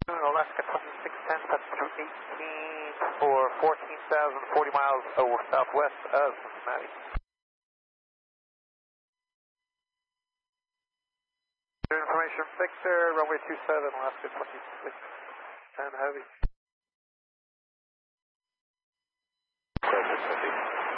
Alaska 2610, touch through 18 for 14,040 miles over southwest of Cincinnati. Information Victor, runway 27, Alaska 2610 heavy.